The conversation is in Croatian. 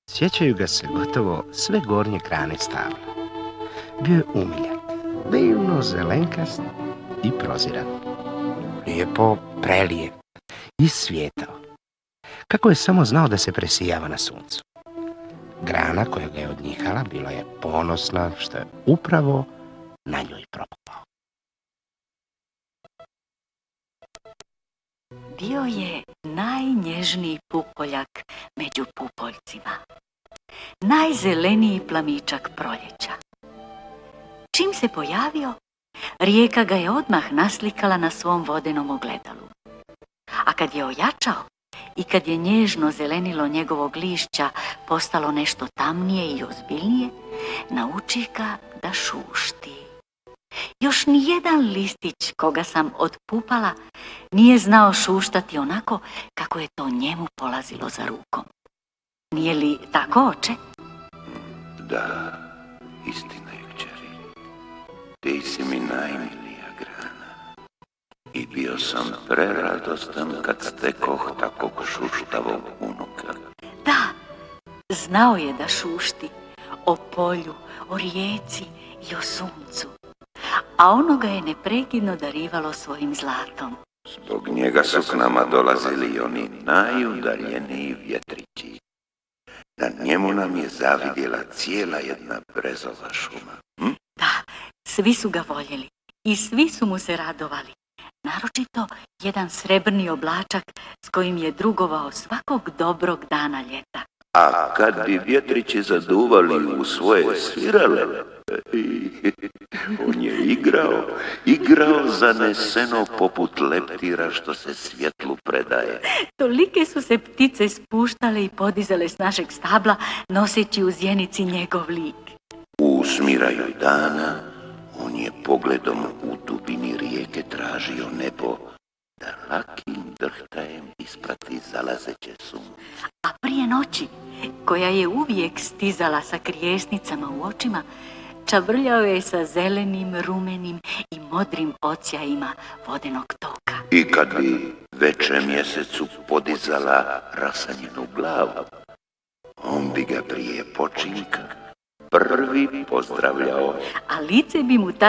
Sjećaju ga se gotovo sve gornje grane stabla. Bio je umiljat, divno zelenkast i proziran. Lijepo prelijep i svijetao. Kako je samo znao da se presijava na suncu. Grana koja ga je odnjihala bila je ponosna što je upravo na njoj propao. Bio je najnježniji pupoljak među pupoljcima. Najzeleniji plamičak proljeća. Čim se pojavio, rijeka ga je odmah naslikala na svom vodenom ogledalu. A kad je ojačao i kad je nježno zelenilo njegovog lišća postalo nešto tamnije i ozbiljnije, nauči ga da šušti. Još nijedan listić koga sam otpupala nije znao šuštati onako kako je to njemu polazilo za rukom. Nije li tako, oče? Da, istina je, kćeri. Ti si mi najmilija grana. I bio sam preradostan kad stekoh takvog šuštavog unuka. Da, znao je da šušti o polju, o rijeci i o suncu. A ono ga je neprekidno darivalo svojim zlatom. Zbog njega su k nama dolazili oni najudaljeniji vjetrići. Na njemu nam je zavidjela cijela jedna brezova šuma. Da, svi su ga voljeli i svi su mu se radovali. Naročito jedan srebrni oblačak s kojim je drugovao svakog dobrog dana ljeta. A kad bi vjetrići zaduvali u svoje svirale, on je igrao zaneseno poput leptira što se svjetlu predaje. Tolike su se ptice spuštale i podizale s našeg stabla, noseći u zjenici njegov lik. U smiraju dana, on je pogledom u dubini rijeke tražio nebo, da lakim drhtajem isprati zalazeće sunce. A prije noći, koja je uvijek stizala sa krijesnicama u očima, čavrljao je sa zelenim, rumenim i modrim odsjajima vodenog toka. I kad bi veče mjesecu podizala rasanjenu glavu, on bi ga prije počinka prvi pozdravljao. A lice bi mu